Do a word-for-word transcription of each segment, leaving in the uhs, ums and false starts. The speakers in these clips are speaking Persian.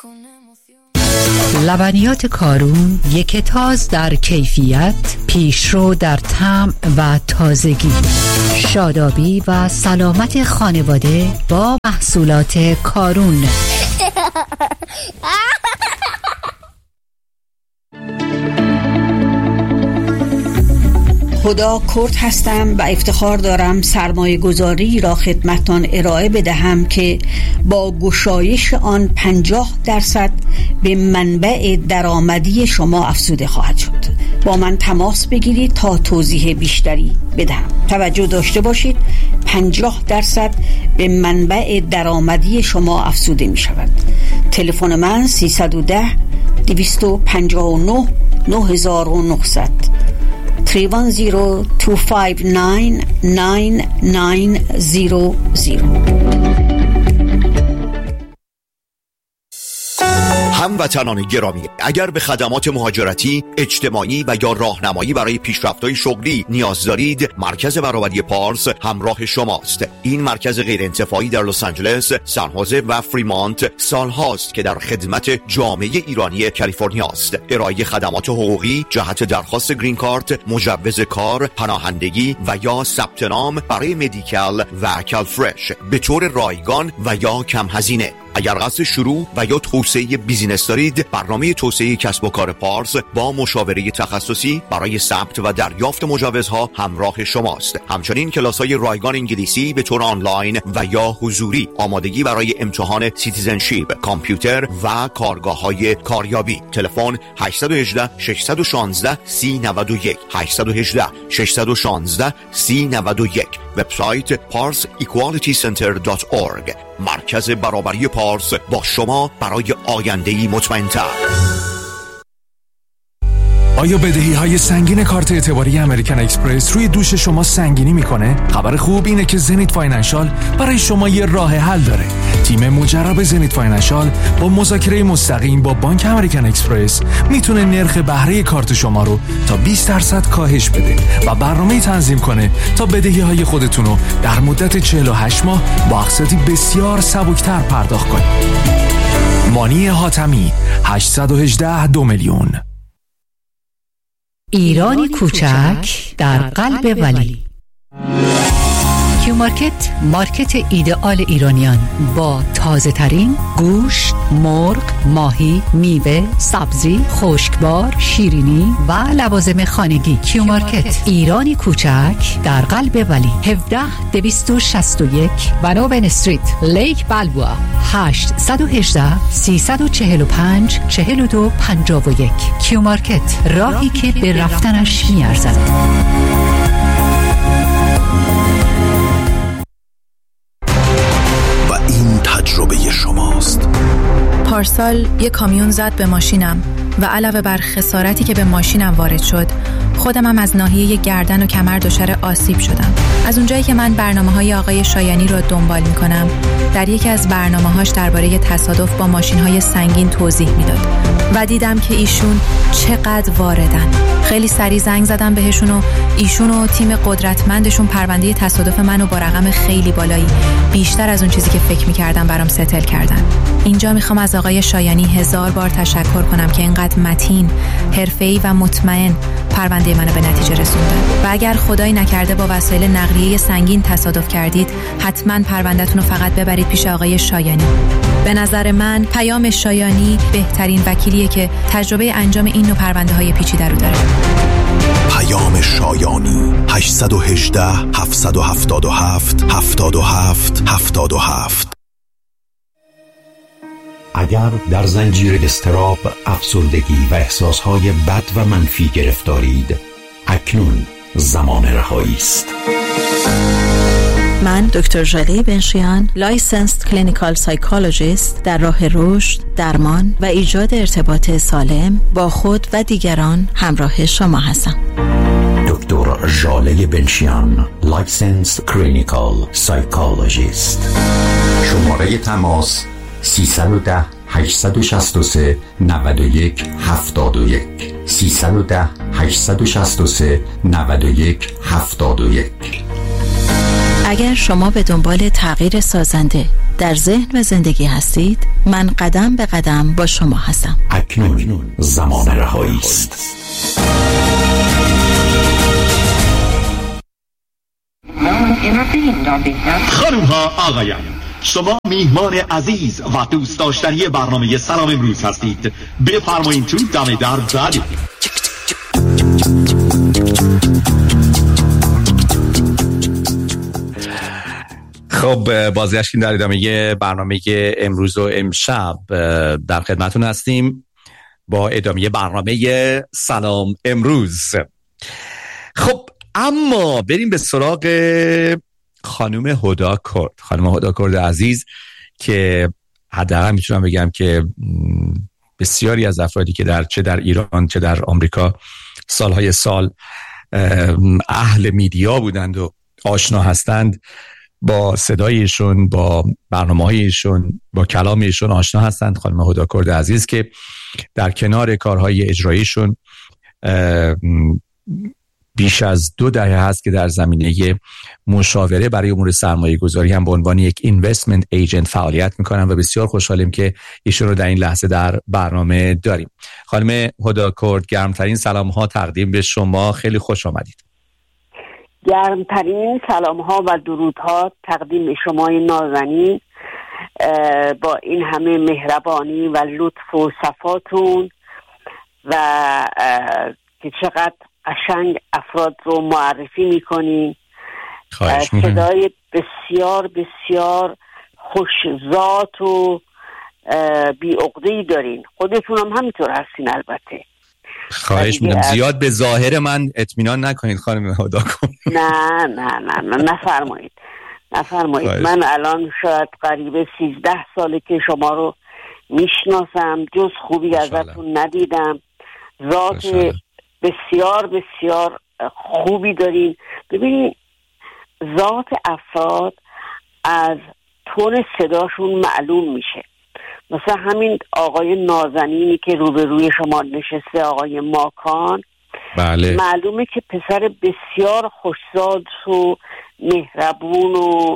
لبنیات کارون یک تاز در کیفیت، پیشرو در طعم و تازگی. شادابی و سلامت خانواده با محصولات کارون. خدا کرد هستم و افتخار دارم سرمایه گذاری را خدمتتان ارائه بدهم که با گشایش آن پنجاه درصد به منبع درآمدی شما افزوده خواهد شد. با من تماس بگیرید تا توضیح بیشتری بدهم. توجه داشته باشید، پنجاه درصد به منبع درآمدی شما افزوده می شود. تلفن من سیصد و ده دویست و پنجاه و نه نه هزار و نهصد سه یک صفر دو پنج نه نه نه صفر صفر. هموطنان گرامی، اگر به خدمات مهاجرتی، اجتماعی و یا راهنمایی برای پیشرفت‌های شغلی نیاز دارید، مرکز برابری پارس همراه شماست. این مرکز غیرانتفاعی در لس آنجلس، سان خوزه و فریمانت سالهاست که در خدمت جامعه ایرانی کالیفرنیا است. ارائه خدمات حقوقی جهت درخواست گرین کارت، مجوز کار، پناهندگی و یا ثبت نام برای مدیکال و کالفرش به طور رایگان و یا کم هزینه. اگر قصد شروع و یا توسعه بیزینس دارید، برنامه توسعه کسب و کار پارس با مشاوره تخصصی برای ثبت و دریافت مجوزها همراه شماست. همچنین کلاس‌های رایگان انگلیسی به طور آنلاین و یا حضوری، آمادگی برای امتحان سیتیزنشیپ، کامپیوتر و کارگاه‌های کاریابی. تلفن هشت یک هشت شش یک شش سه نه یک هشت یک هشت شش یک شش سه نه یک. وبسایت پارس ایکوالیتی سنتر دات اورگ. مرکز برابری پارس با شما برای آینده‌ای مطمئن‌تر. آیا بدهی های سنگین کارت اعتباری امریکن اکسپرس روی دوش شما سنگینی میکنه؟ خبر خوب اینه که زنیت فاینانشال برای شما یه راه حل داره. تیم مجرب زنیت فاینانشال با مذاکره مستقیم با بانک امریکن اکسپرس میتونه نرخ بهره کارت شما رو تا بیست درصد کاهش بده و برنامه تنظیم کنه تا بدهی های خودتون رو در مدت چهل و هشت ماه با اقساطی بسیار سبکتر پرداخت کنید. مانی حاتمی هشت یک هشت دو میلیون. ایرانی کوچک در قلب ولی. کیو مارکت، مارکت ایدئال ایرانیان با تازه ترین گوشت، مرغ، ماهی، میوه، سبزی، خشکبار، شیرینی و لوازم خانگی. کیو مارکت، ایرانی کوچک در قلب ولی. هفده دویست و شصت و یک بناوین استریت، لیک بالبوا. هشت یک هشت سه چهار پنج چهار دو پنجاه و یک. کیو مارکت، راهی که به رفتنش میارزد. تجربه شماست. پارسال یک کامیون زد به ماشینم و علاوه بر خسارتی که به ماشینم وارد شد، خودم هم از ناحیه گردن و کمر دچار آسیب شدم. از اونجایی که من برنامه‌های آقای شایانی رو دنبال می‌کنم، در یکی از برنامه‌هاش درباره تصادف با ماشین‌های سنگین توضیح میداد و دیدم که ایشون چقدر واردن. خیلی سریع زنگ زدم بهشون و ایشون و تیم قدرتمندشون پرونده تصادف منو با رقم خیلی بالایی، بیشتر از اون چیزی که فکر می‌کردم برام ستل کردن. اینجا میخوام از آقای شایانی هزار بار تشکر کنم که اینقدر متین، حرفه‌ای و مطمئن پرونده منو به نتیجه رسوندن. و اگر خدایی نکرده با وسایل نقلیه سنگین تصادف کردید، حتما پرونده‌تون رو فقط ببرید پیش آقای شایانی. به نظر من پیام شایانی بهترین وکیلیه که تجربه انجام این نوع پرونده‌های پیچیده رو داره. پیام شایانی هشت یک هشت هفت هفت هفت هفت هفت هفت هفت. اگر در زنجیر اضطراب، افسردگی و احساسهای بد و منفی گرفتارید، اکنون زمان رهایی است. من دکتر ژاله بنشیان، لایسنسد کلینیکال سایکولوژیست، در راه رشد، درمان و ایجاد ارتباط سالم با خود و دیگران همراه شما هستم. دکتر ژاله بنشیان، لایسنسد کلینیکال سایکولوژیست. شماره تماس سیصد و ده هشتصد و شصت و سه نود و یک هفتاد و یک سیصد و ده هشتصد و شصت و سه نود و یک هفتاد و یک. اگر شما به دنبال تغییر سازنده در ذهن و زندگی هستید، من قدم به قدم با شما هستم. اکنون زمان رهایی است. خانم ها آقایان، شما میهمان عزیز و دوست داشتنی برنامه سلام امروز هستید. بفرمایید تو دم در بعدی. خب بازگشتیم در ادامه برنامه امروز و امشب در خدمتون هستیم با ادامه برنامه سلام امروز. خب اما بریم به سراغ خانم هدی کرد. خانم هدی کرد عزیز که حداقل میتونم بگم که بسیاری از افرادی که در چه در ایران چه در آمریکا سالهای سال اهل میدیا بودند و آشنا هستند با صدایشون، با برنامه‌هایشون، با کلامشون آشنا هستند. خانم هدی کرد عزیز که در کنار کارهای اجراییشون بیش از دو دهه هست که در زمینه مشاوره برای امور سرمایه گذاری هم به عنوان یک اینوستمنت ایجنت فعالیت میکنن و بسیار خوشحالیم که ایشون رو در این لحظه در برنامه داریم. خانم هدی کرد، گرمترین سلام ها تقدیم به شما، خیلی خوش آمدید. گرمترین سلام ها و درود ها تقدیم به شمای نازنین با این همه مهربانی و لطف و صفاتون و که چقدر قشنگ افراد رو معرفی میکنین. صدای بسیار بسیار خوش‌ذات و بی‌عقده‌ای دارین. خودتون هم همینطور هستین البته. خواهش میکنم زیاد به ظاهر من اطمینان نکنید خانم هدی کرد. نه نه نه نه نفرمایید نفرمایید. من الان شاید قریب سیزده ساله که شما رو میشناسم، جز خوبی ازتون ندیدم. ذات بسیار بسیار خوبی دارین. ببینید ذات افراد از تون صداشون معلوم میشه. مثلا همین آقای نازنینی که روبروی شما نشسته، آقای ماکان، بله. معلومه که پسر بسیار خوشزاد و مهربون و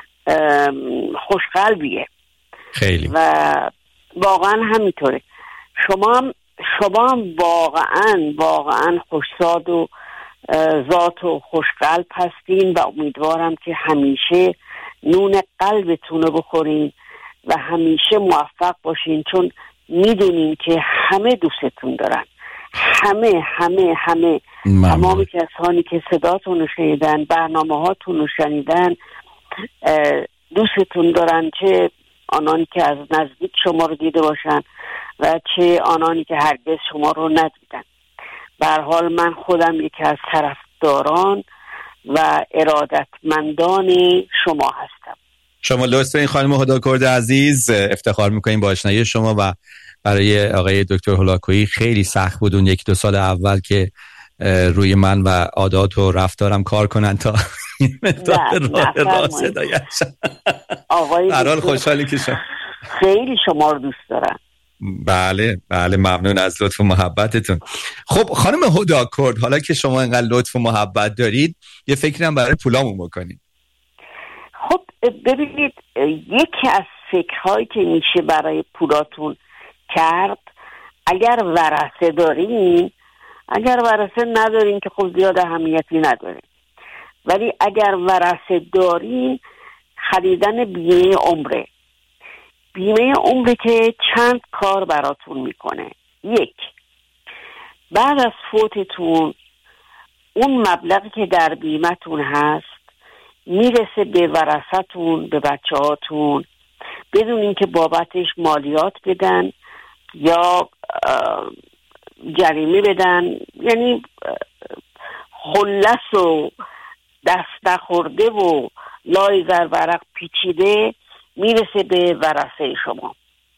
خوشقلبیه خیلی و واقعا همینطوره. شما هم شما هم واقعا واقعا خوشزاد و ذات و خوشقلب هستین و امیدوارم که همیشه نون قلبتون رو بخورین و همیشه موفق باشین، چون میدونین که همه دوستتون دارن. همه همه همه تمام کسانی که صداتون رو شنیدن، برنامه هاتون رو شنیدن دوستتون دارن، چه آنانی که از نزدیک شما رو دیده باشن و چه آنانی که هرگز شما رو ندیدن. به هر حال من خودم یکی از طرفداران و ارادتمندان شما هستم. شما لطف این خانم هدی کرد عزیز، افتخار میکنیم با آشنایی شما و برای آقای دکتر هولاکویی خیلی سخت بود اون یک دو سال اول که روی من و عادات و رفتارم کار کنن تا این مقدار راه راست هدایت آقای در حال خوشحالی که شما خیلی شما رو دوست دارم. بله بله ممنون از لطف و محبتتون. خب خانم هدی کرد، حالا که شما اینقدر لطف و محبت دارید یه فکری هم برای پولامون بکنید. خب ببینید، یکی از فکرهایی که میشه برای پولاتون کرد، اگر ورثه دارین، اگر ورثه ندارین که خب زیاد اهمیتی نداره، ولی اگر ورثه دارین خریدن بیمه عمره. بیمه عمره که چند کار براتون میکنه. یک، بعد از فوتتون اون مبلغی که در بیمه‌تون هست میرسه به ورثتون، به بچه هاتون، بدون اینکه بابتش مالیات بدن یا جریمه بدن. یعنی خلص و دست نخورده و لای زر ورق پیچیده میرسه به ورثه شما.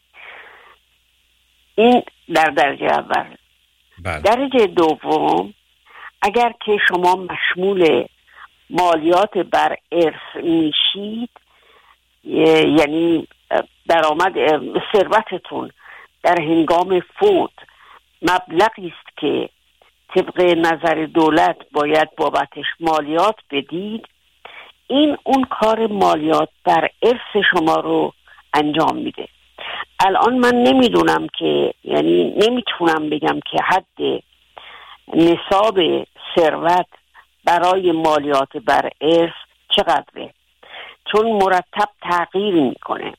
این در درجه اول. بله. درجه دوم، اگر که شما مشمول مالیات بر ارث میشید، یعنی درآمد ثروتتون در هنگام فوت مبلغی است که طبق نظر دولت باید بابتش مالیات بدید، این اون کار مالیات بر ارث شما رو انجام میده. الان من نمیدونم که، یعنی نمیتونم بگم که حد نصاب ثروت برای مالیات بر ارث چقدره، چون مرتب تغییر میکنه.